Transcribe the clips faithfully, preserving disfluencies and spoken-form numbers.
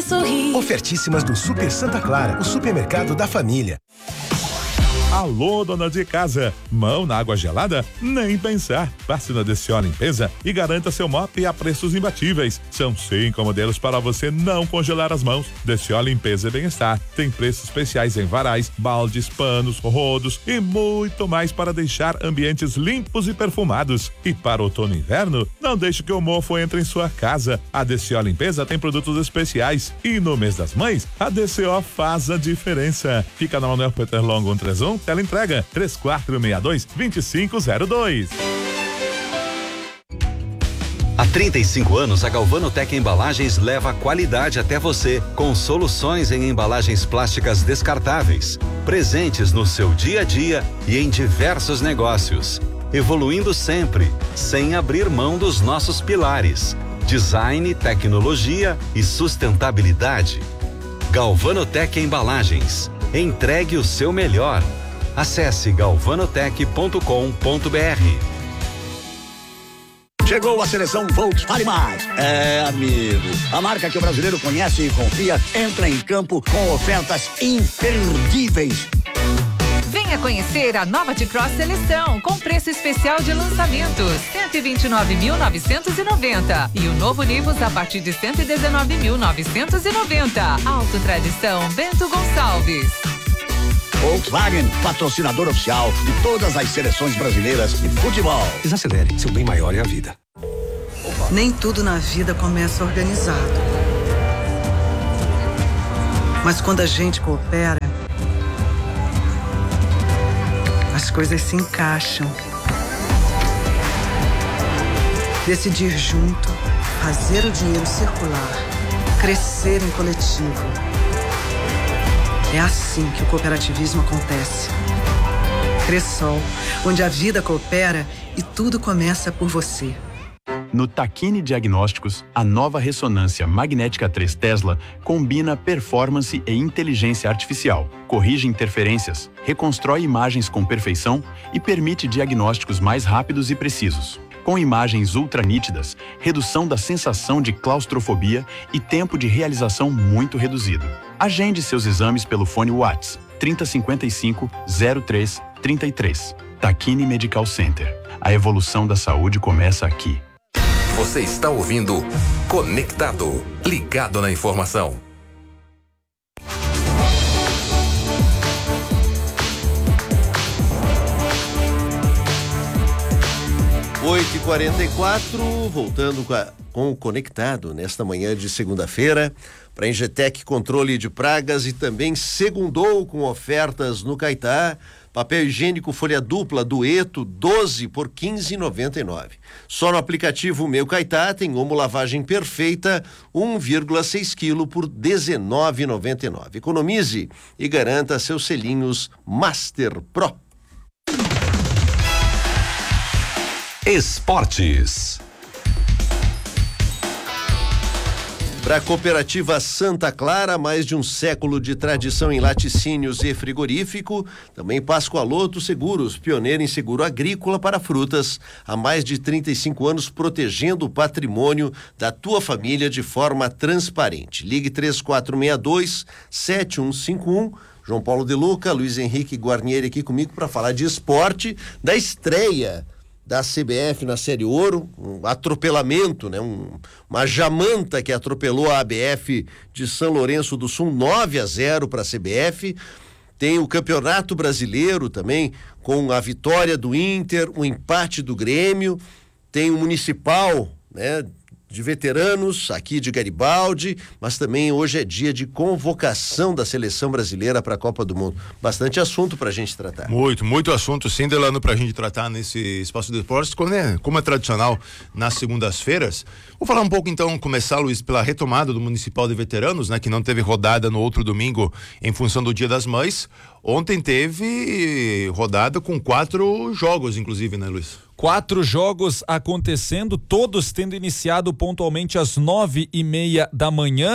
sorrir. Ofertíssimas do Super Santa Clara, o supermercado da família. Alô, dona de casa, mão na água gelada? Nem pensar. Passe na D C O Limpeza e garanta seu mop a preços imbatíveis. São cinco modelos para você não congelar as mãos. D C O Limpeza e Bem-Estar. Tem preços especiais em varais, baldes, panos, rodos e muito mais para deixar ambientes limpos e perfumados. E para outono e inverno, não deixe que o mofo entre em sua casa. A D C O Limpeza tem produtos especiais. E no mês das mães, a D C O faz a diferença. Fica na Manuel Peter Longo cento e trinta e um, tela entrega três quatro seis dois, dois cinco zero dois. Há trinta e cinco anos, a Galvanotec Embalagens leva a qualidade até você, com soluções em embalagens plásticas descartáveis, presentes no seu dia a dia e em diversos negócios, evoluindo sempre, sem abrir mão dos nossos pilares: design, tecnologia e sustentabilidade. Galvanotec Embalagens. Entregue o seu melhor. Acesse galvanotec ponto com ponto br. Chegou a seleção Volkswagen Mais. É, amigo, a marca que o brasileiro conhece e confia entra em campo com ofertas imperdíveis. Venha conhecer a nova T-Cross Seleção com preço especial de lançamento, cento e vinte e nove mil novecentos e noventa, e o novo Nivus a partir de cento e dezenove mil novecentos e noventa. Auto Tradição Bento Gonçalves. Volkswagen, patrocinador oficial de todas as seleções brasileiras de futebol. Desacelere, seu bem maior é a vida. Nem tudo na vida começa organizado. Mas quando a gente coopera, as coisas se encaixam. Decidir junto, fazer o dinheiro circular, crescer em coletivo. É assim que o cooperativismo acontece. Cressol, onde a vida coopera e tudo começa por você. No Takine Diagnósticos, a nova ressonância magnética três Tesla combina performance e inteligência artificial, corrige interferências, reconstrói imagens com perfeição e permite diagnósticos mais rápidos e precisos. Com imagens ultra nítidas, redução da sensação de claustrofobia e tempo de realização muito reduzido. Agende seus exames pelo fone WhatsApp trinta cinquenta e cinco, zero três, trinta e três. Takine Medical Center. A evolução da saúde começa aqui. Você está ouvindo Conectado, ligado na informação. oito e quarenta e quatro, voltando com, a, com o Conectado nesta manhã de segunda-feira para Engetec Controle de Pragas, e também segundou com ofertas no Caetá. Papel higiênico folha dupla Dueto doze por quinze reais e noventa e nove centavos. Só no aplicativo Meu Caetá tem omo lavagem perfeita um vírgula seis quilos por dezenove reais e noventa e nove centavos. Economize e garanta seus selinhos Master Pro. Esportes. Para a Cooperativa Santa Clara, mais de um século de tradição em laticínios e frigorífico. Também Pascoaloto Seguros, pioneiro em seguro agrícola para frutas. Há mais de trinta e cinco anos protegendo o patrimônio da tua família de forma transparente. Ligue três quatro seis dois, sete um cinco um. João Paulo De Luca, Luiz Henrique Guarnieri aqui comigo para falar de esporte, da estreia da C B F na Série Ouro, um atropelamento, né? Um, uma jamanta que atropelou a A B F de São Lourenço do Sul, nove a zero para a C B F. Tem o Campeonato Brasileiro também, com a vitória do Inter, o empate do Grêmio. Tem o Municipal, né, de veteranos aqui de Garibaldi, mas também hoje é dia de convocação da seleção brasileira para a Copa do Mundo. Bastante assunto para a gente tratar. Muito, muito assunto, sim, Delano, para a gente tratar nesse espaço de esportes, como é, como é tradicional nas segundas-feiras. Vou falar um pouco então, começar, Luiz, pela retomada do Municipal de Veteranos, né, que não teve rodada no outro domingo em função do Dia das Mães. Ontem teve rodada com quatro jogos, inclusive, né, Luiz? Quatro jogos acontecendo, todos tendo iniciado pontualmente às nove e meia da manhã.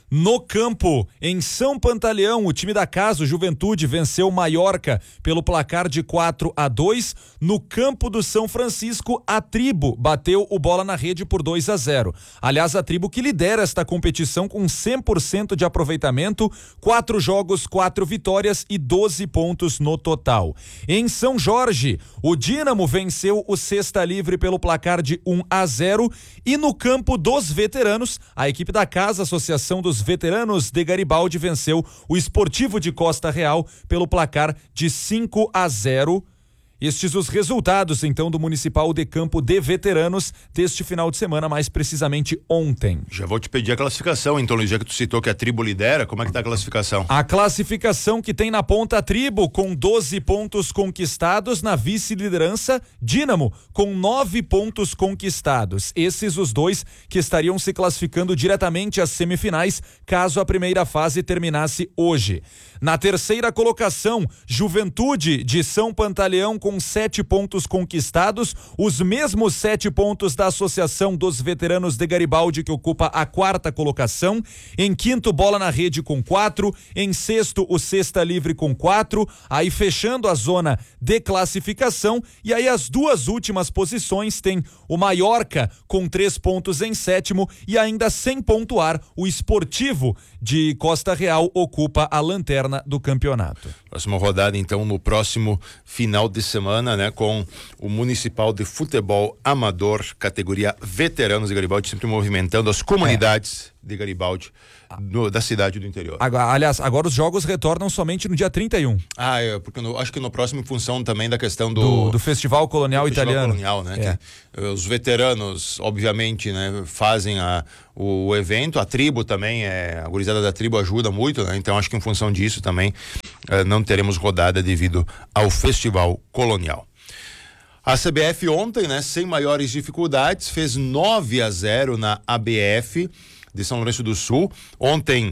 No campo, em São Pantaleão, o time da casa, o Juventude, venceu o Mallorca pelo placar de quatro a dois. No campo do São Francisco, a Tribo bateu o Bola na Rede por dois a zero. Aliás, a Tribo que lidera esta competição com cem por cento de aproveitamento, quatro jogos, quatro vitórias e doze pontos no total. Em São Jorge, o Dínamo venceu o Cesta Livre pelo placar de um a zero. E no campo dos veteranos, a equipe da casa, a Associação dos Veteranos de Garibaldi, venceu o Esportivo de Costa Real pelo placar de cinco a zero. Estes os resultados, então, do Municipal de Campo de Veteranos deste final de semana, mais precisamente ontem. Já vou te pedir a classificação, então, Luiz, já que tu citou que a Tribo lidera, como é que tá a classificação? A classificação que tem na ponta a Tribo, com doze pontos conquistados, na vice-liderança, Dínamo, com nove pontos conquistados. Esses os dois que estariam se classificando diretamente às semifinais, caso a primeira fase terminasse hoje. Na terceira colocação, Juventude de São Pantaleão com sete pontos conquistados, os mesmos sete pontos da Associação dos Veteranos de Garibaldi, que ocupa a quarta colocação. Em quinto, Bola na Rede com quatro. Em sexto, o Cesta Livre com quatro. Aí fechando a zona de classificação. E aí as duas últimas posições tem o Mallorca com três pontos em sétimo e ainda sem pontuar o Esportivo de Costa Real ocupa a lanterna do campeonato. Próxima rodada, então, no próximo final de semana, né, com o Municipal de Futebol Amador, categoria Veteranos de Garibaldi, sempre movimentando as comunidades é. de Garibaldi, no, da cidade do interior. Agora, aliás, agora os jogos retornam somente no dia trinta e um. Ah, é, porque no, acho que no próximo, em função também da questão do... Do, do Festival Colonial do Italiano. Festival Colonial, né? É. Que, os veteranos, obviamente, né, fazem a, o, o evento, a tribo também, é, a gurizada da tribo ajuda muito, né? Então acho que em função disso também eh, não teremos rodada devido ao Festival Colonial. A C B F ontem, né, sem maiores dificuldades, fez nove a zero na A B F de São Lourenço do Sul. Ontem,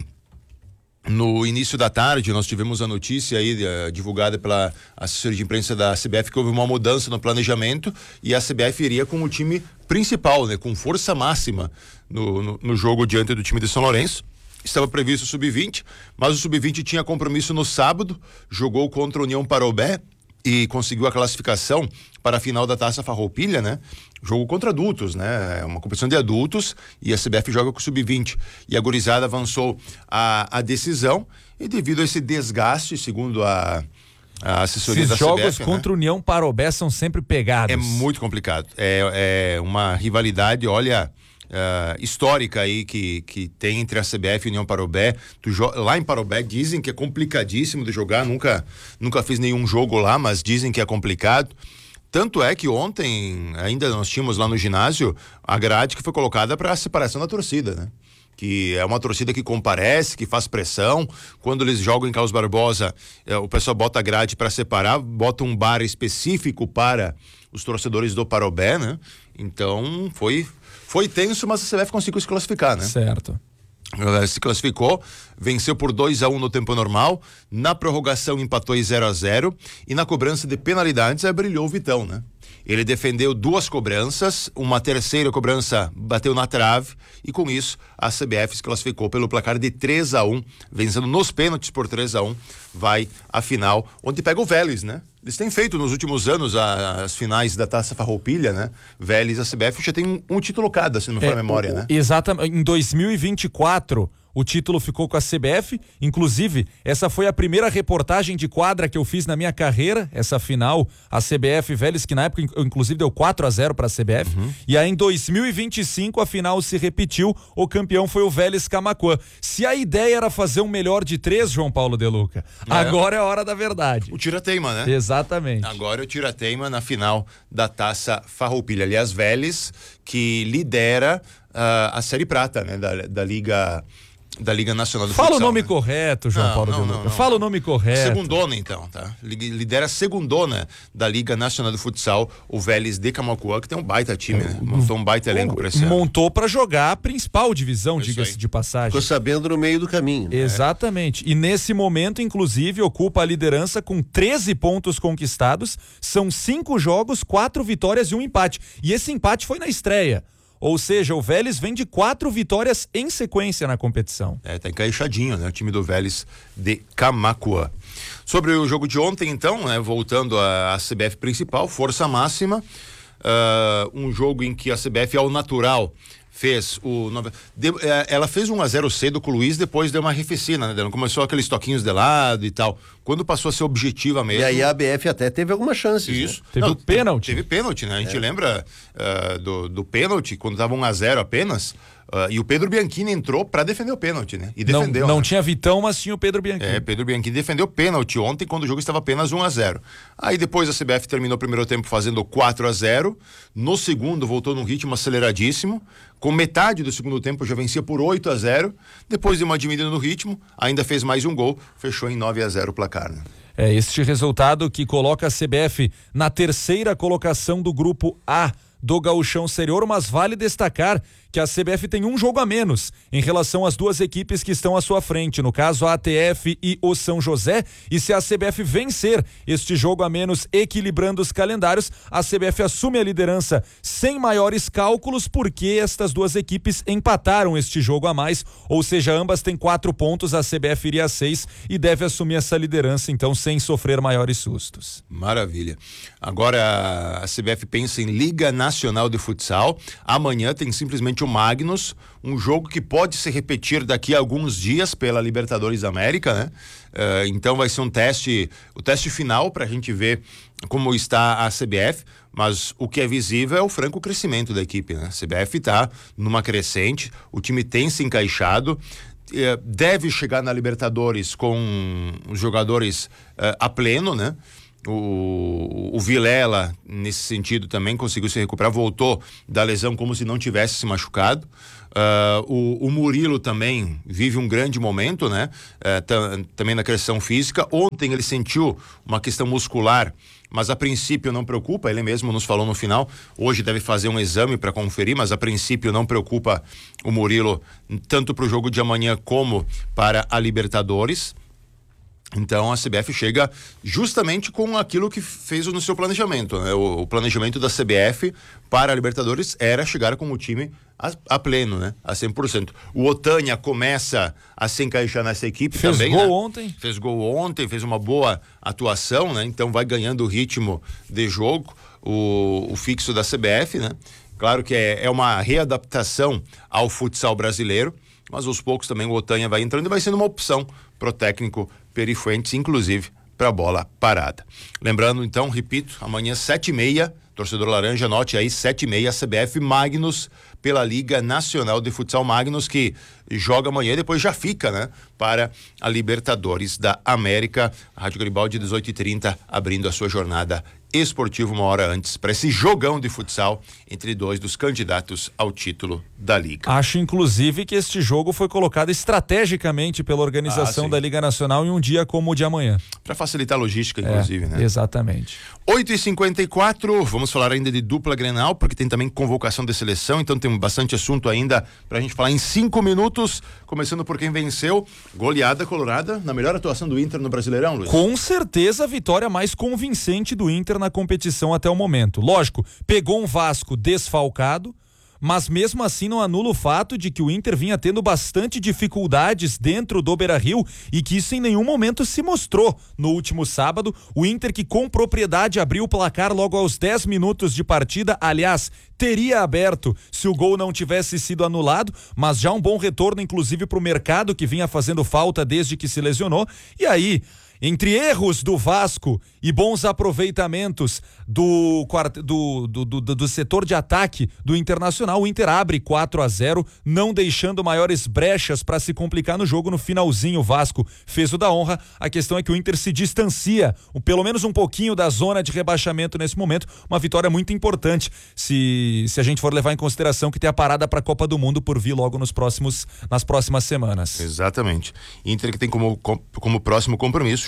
no início da tarde, nós tivemos a notícia aí uh, divulgada pela assessoria de imprensa da C B F que houve uma mudança no planejamento e a C B F iria com o time principal, né, com força máxima no, no, no jogo diante do time de São Lourenço. Estava previsto o sub vinte, mas o sub vinte tinha compromisso no sábado, jogou contra a União Parobé e conseguiu a classificação para a final da Taça Farroupilha, né? Jogo contra adultos, né? É uma competição de adultos e a C B F joga com o sub vinte. E a gurizada avançou a, a decisão e devido a esse desgaste, segundo a, a assessoria Esses da C B F... jogos contra a União Parobé são sempre pegados. É muito complicado. É, é uma rivalidade, olha... Uh, histórica aí que, que tem entre a C B F e a União Parobé. Tu jo- lá em Parobé dizem que é complicadíssimo de jogar, nunca, nunca fiz nenhum jogo lá, mas dizem que é complicado. Tanto é que ontem ainda nós tínhamos lá no ginásio a grade que foi colocada para a separação da torcida, né? Que é uma torcida que comparece, que faz pressão. Quando eles jogam em Carlos Barbosa, eh, o pessoal bota a grade para separar, bota um bar específico para os torcedores do Parobé, né? Então foi Foi tenso, mas a C B F conseguiu se classificar, né? Certo. Ela se classificou, venceu por dois a um no tempo normal, na prorrogação empatou em zero a zero e na cobrança de penalidades aí brilhou o Vitão, né? Ele defendeu duas cobranças, uma terceira cobrança bateu na trave e com isso a C B F se classificou pelo placar de três a um, vencendo nos pênaltis por três a um, vai à final, onde pega o Vélez, né? Eles têm feito nos últimos anos a, as finais da Taça Farroupilha, né? Vélez, a C B F já tem um, um título cada, se não me falha é, a memória, o, né? Exatamente. Em dois mil e vinte e quatro, o título ficou com a C B F. Inclusive, essa foi a primeira reportagem de quadra que eu fiz na minha carreira, essa final, a C B F Vélez, que na época, inclusive, deu quatro a zero para a C B F. Uhum. E aí, em dois mil e vinte e cinco, a final se repetiu. O campeão foi o Vélez Camaquã. Se a ideia era fazer um melhor de três, João Paulo De Luca, é. agora é a hora da verdade. O tira-teima, né? Exatamente. Agora o tira-teima na final da Taça Farroupilha. Aliás, Vélez, que lidera uh, a Série Prata, né? Da, da Liga... da Liga Nacional do Fala Futsal. o nome né? correto, João não, Paulo não, de Luca. Não, não. Fala o nome correto. Segundona, então, tá? Lidera a segundona da Liga Nacional do Futsal, o Vélez de Camaquã, que tem um baita time, né? Montou um baita elenco pra esse ano. Montou pra jogar a principal divisão, Isso diga-se aí. de passagem. Ficou sabendo no meio do caminho. Né? Exatamente. E nesse momento, inclusive, ocupa a liderança com treze pontos conquistados. São cinco jogos, quatro vitórias e um empate. E esse empate foi na estreia. Ou seja, o Vélez vem de quatro vitórias em sequência na competição. É, tá encaixadinho, né? O time do Vélez de Camaquã. Sobre o jogo de ontem, então, né? Voltando à C B F principal, força máxima, uh, um jogo em que a C B F ao natural fez o... De, ela fez um a zero cedo com o Luiz, depois deu uma arrefecida, né? Começou aqueles toquinhos de lado e tal. Quando passou a ser objetiva mesmo... E aí a A B F até teve algumas chances. Isso. Né? Teve o pênalti. Teve pênalti, né? A gente é. lembra uh, do, do pênalti, quando tava um a zero apenas, uh, e o Pedro Bianchini entrou para defender o pênalti, né? E defendeu. Não, não né? tinha Vitão, mas tinha o Pedro Bianchini. É, Pedro Bianchini defendeu o pênalti ontem, quando o jogo estava apenas um a zero. Aí depois a C B F terminou o primeiro tempo fazendo quatro a zero. No segundo voltou num ritmo aceleradíssimo. Com metade do segundo tempo já vencia por oito a zero. Depois de uma diminuída no ritmo, ainda fez mais um gol, fechou em nove a zero o placar, né? É este resultado que coloca a C B F na terceira colocação do grupo A do Gauchão Sénior, mas vale destacar que a C B F tem um jogo a menos em relação às duas equipes que estão à sua frente, no caso a A T F e o São José, e se a C B F vencer este jogo a menos, equilibrando os calendários, a C B F assume a liderança sem maiores cálculos, porque estas duas equipes empataram este jogo a mais, ou seja, ambas têm quatro pontos, a C B F iria a seis e deve assumir essa liderança então sem sofrer maiores sustos. Maravilha. Agora a C B F pensa em Liga Nacional de Futsal. Amanhã tem simplesmente o Magnus, um jogo que pode se repetir daqui a alguns dias pela Libertadores da América, né? Uh, então vai ser um teste, o teste final para a gente ver como está a C B F, mas o que é visível é o franco crescimento da equipe, né? A C B F está numa crescente, o time tem se encaixado, uh, deve chegar na Libertadores com os jogadores uh, a pleno, né? O, o Vilela, nesse sentido, também conseguiu se recuperar, voltou da lesão como se não tivesse se machucado. Uh, o, o Murilo também vive um grande momento, né? Uh, também na questão física. Ontem ele sentiu uma questão muscular, mas a princípio não preocupa, ele mesmo nos falou no final. Hoje deve fazer um exame para conferir, mas a princípio não preocupa o Murilo, tanto para o jogo de amanhã como para a Libertadores. Então a C B F chega justamente com aquilo que fez no seu planejamento, né? O, o planejamento da C B F para a Libertadores era chegar com o time a, a pleno, né? A cem por cento. O Otânia começa a se encaixar nessa equipe fez também, gol né? ontem. Fez gol ontem, fez uma boa atuação, né? Então vai ganhando o ritmo de jogo, o, o fixo da C B F, né? Claro que é, é uma readaptação ao futsal brasileiro, mas aos poucos também o Otânia vai entrando e vai sendo uma opção pro técnico Peri Fuentes, inclusive para bola parada. Lembrando então, repito, amanhã sete e meia, torcedor laranja, anote aí, sete e meia, C B F Magnus pela Liga Nacional de Futsal. Magnus que joga amanhã e depois já fica, né, para a Libertadores da América. A Rádio Garibaldi dezoito e trinta abrindo a sua jornada esportiva uma hora antes para esse jogão de futsal entre dois dos candidatos ao título da Liga. Acho inclusive que este jogo foi colocado estrategicamente pela organização ah, da Liga Nacional em um dia como o de amanhã. Para facilitar a logística, inclusive, é, né? Exatamente. oito e cinquenta e quatro, vamos falar ainda de dupla Grenal, porque tem também convocação de seleção, então tem bastante assunto ainda pra gente falar em cinco minutos, começando por quem venceu, goleada colorada, na melhor atuação do Inter no Brasileirão, Luiz. Com certeza a vitória mais convincente do Inter na competição até o momento. Lógico, pegou um Vasco desfalcado, mas mesmo assim não anula o fato de que o Inter vinha tendo bastante dificuldades dentro do Beira-Rio e que isso em nenhum momento se mostrou no último sábado. O Inter que com propriedade abriu o placar logo aos dez minutos de partida, aliás, teria aberto se o gol não tivesse sido anulado, mas já um bom retorno inclusive para o mercado que vinha fazendo falta desde que se lesionou. E aí, entre erros do Vasco e bons aproveitamentos do, do, do, do, do setor de ataque do Internacional, o Inter abre quatro a zero, não deixando maiores brechas para se complicar no jogo. No finalzinho o Vasco fez o da honra. A questão é que o Inter se distancia pelo menos um pouquinho da zona de rebaixamento nesse momento. Uma vitória muito importante se, se a gente for levar em consideração que tem a parada para a Copa do Mundo por vir logo nos próximos, nas próximas semanas. Exatamente. Inter que tem como, como próximo compromisso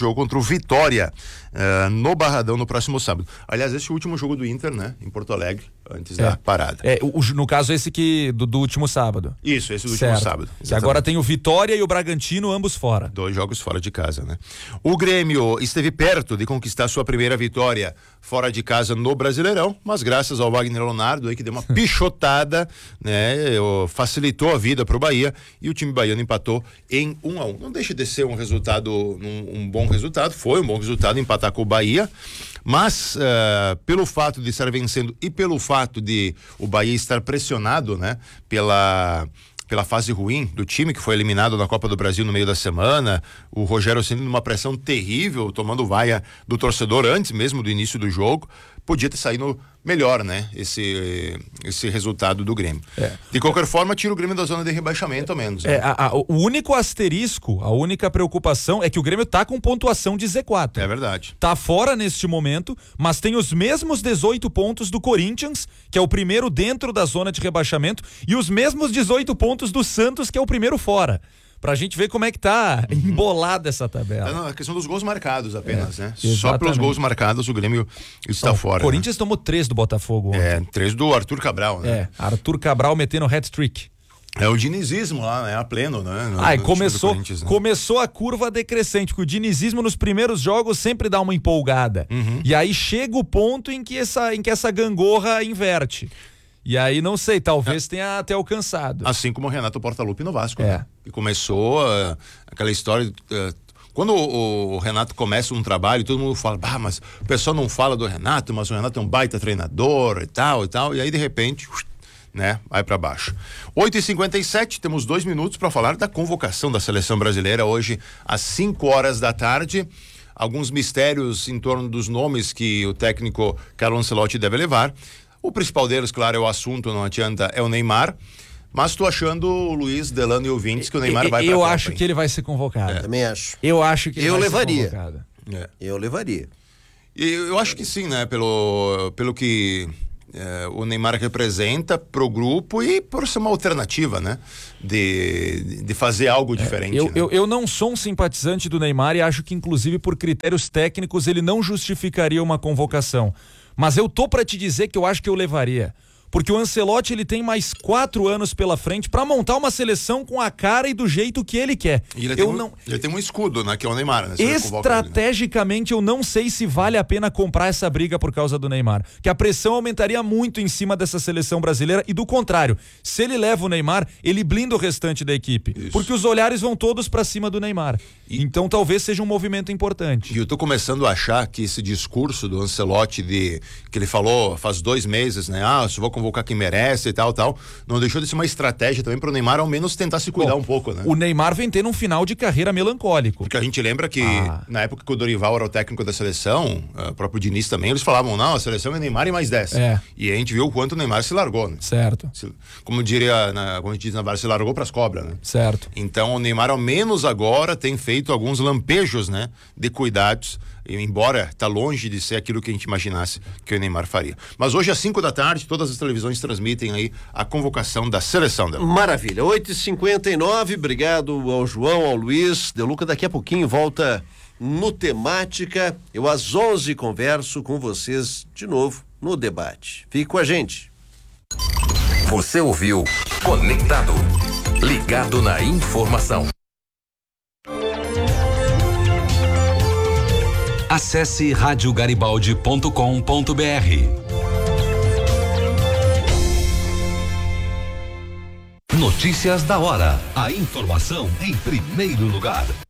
jogo contra o Vitória, uh, no Barradão, no próximo sábado. Aliás, esse é o último jogo do Inter, né? Em Porto Alegre, antes é. da parada. É, o, no caso, esse que do, do último sábado. Isso, esse do certo. último sábado. E agora tem o Vitória e o Bragantino, ambos fora. Dois jogos fora de casa, né? O Grêmio esteve perto de conquistar sua primeira vitória fora de casa no Brasileirão, mas graças ao Wagner Leonardo aí que deu uma pichotada, né? Facilitou a vida pro Bahia e o time baiano empatou em um a um. Não deixa de ser um resultado, um, um bom resultado, foi um bom resultado empatar com o Bahia, mas uh, pelo fato de estar vencendo e pelo fato de o Bahia estar pressionado, né? Pela pela fase ruim do time que foi eliminado na Copa do Brasil no meio da semana, o Rogério sendo numa pressão terrível, tomando vaia do torcedor antes mesmo do início do jogo, podia ter saído melhor, né? Esse, esse resultado do Grêmio. É. De qualquer forma, tira o Grêmio da zona de rebaixamento, ao menos. É, né? a, a, o único asterisco, a única preocupação é que o Grêmio tá com pontuação de Z quatro. É verdade. Tá fora neste momento, mas tem os mesmos dezoito pontos do Corinthians, que é o primeiro dentro da zona de rebaixamento, e os mesmos dezoito pontos do Santos, que é o primeiro fora. Pra gente ver como é que tá embolada essa tabela. É, não, a questão dos gols marcados apenas, é, né? exatamente. Só pelos gols marcados o Grêmio está Não, fora. O Corinthians né? tomou três do Botafogo ontem. É, três do Arthur Cabral, né? É, Arthur Cabral metendo hat-trick. É o dinizismo lá, né? A pleno, né? No, Ai, no começou, né? começou a curva decrescente, porque o dinizismo nos primeiros jogos sempre dá uma empolgada. Uhum. E aí chega o ponto em que essa, em que essa gangorra inverte. E aí, não sei, talvez é. tenha até alcançado. Assim como o Renato Portaluppi no Vasco, é. né? E começou uh, aquela história... Uh, quando o, o Renato começa um trabalho, todo mundo fala, ah, mas o pessoal não fala do Renato, mas o Renato é um baita treinador e tal e tal. E aí, de repente... né? Vai para baixo. oito e cinquenta e sete, temos dois minutos para falar da convocação da seleção brasileira hoje às cinco horas da tarde. Alguns mistérios em torno dos nomes que o técnico Carlo Ancelotti deve levar. O principal deles, claro, é o assunto, não adianta, é o Neymar. Mas estou achando, Luiz, Delano e ouvintes, que o Neymar vai para Eu Copa, acho hein? que ele vai ser convocado. É. Também acho. Eu acho que ele eu vai levaria. ser convocado. É. Eu levaria. E eu acho que sim, né? Pelo, pelo que é, o Neymar representa pro grupo e por ser uma alternativa, né? De, de fazer algo é, diferente. Eu, né? eu, eu não sou um simpatizante do Neymar e acho que, inclusive, por critérios técnicos, ele não justificaria uma convocação. Mas eu tô para te dizer que eu acho que eu levaria. Porque o Ancelotti ele tem mais quatro anos pela frente para montar uma seleção com a cara e do jeito que ele quer. E ele, eu tem um, não... ele tem um escudo, né? Que é o Neymar, né? Estrategicamente, ele, né? eu não sei se vale a pena comprar essa briga por causa do Neymar. Que a pressão aumentaria muito em cima dessa seleção brasileira e do contrário, se ele leva o Neymar, ele blinda o restante da equipe. Isso. Porque os olhares vão todos para cima do Neymar. E... Então talvez seja um movimento importante. E eu tô começando a achar que esse discurso do Ancelotti de que ele falou faz dois meses, né? Ah, só vou convocar quem merece e tal, tal. Não deixou de ser uma estratégia também pro Neymar ao menos tentar se cuidar Bom, um pouco, né? O Neymar vem tendo um final de carreira melancólico. Porque a gente lembra que ah. na época que o Dorival era o técnico da seleção, o próprio Diniz também, eles falavam, não, a seleção é Neymar e mais dez. É. E a gente viu o quanto o Neymar se largou, né? Certo. Se, como diria, na, como a gente diz na Vara, se largou pras cobras, né? Certo. Então o Neymar ao menos agora tem feito alguns lampejos, né? De cuidados, embora tá longe de ser aquilo que a gente imaginasse que o Neymar faria. Mas hoje às cinco da tarde, todas as televisões transmitem aí a convocação da seleção dela. Maravilha, oito e cinquenta e nove, obrigado ao João, ao Luiz. Deluca daqui a pouquinho volta no Temática. Eu às onze converso com vocês de novo no debate. Fique com a gente. Você ouviu Conectado, ligado na informação. Acesse rádio garibaldi ponto com ponto br. Notícias da hora. A informação em primeiro lugar.